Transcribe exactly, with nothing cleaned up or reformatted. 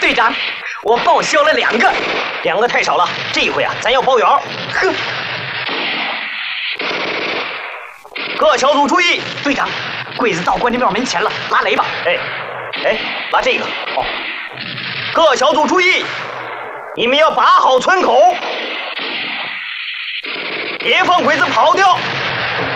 队长，我报销了两个， 两个太少了，这一回啊，咱要包圆。 呵， 各小组注意， 队长，柜子到关帝庙门前了，拉雷吧。 哎，哎，拉这个。哦，各小组注意，你们要把好村口，别放鬼子跑掉。